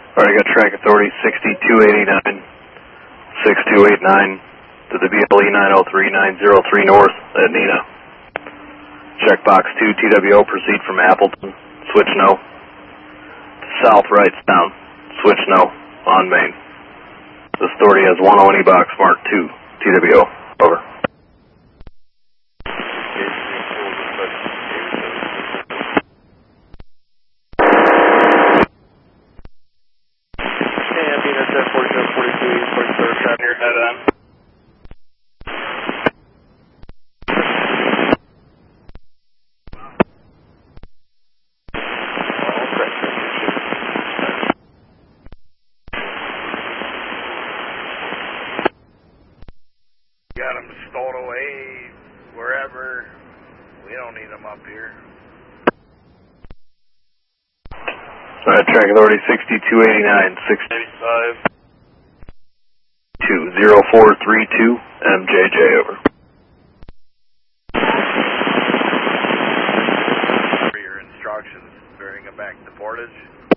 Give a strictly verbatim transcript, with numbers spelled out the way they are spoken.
Alright, I got track authority sixty-two eighty-nine, six two eight nine to the B L E nine oh three nine oh three north at Neenah. Checkbox two T W O, proceed from Appleton, switch no. South right down, switch no, on main. This authority has one oh any box marked two T W O, over. Got them stowed away wherever. We don't need them up here. Alright, track authority sixty-two eighty-nine, six eighty-five, two zero four three two, M J J, over. For your instructions, bring them back to Portage.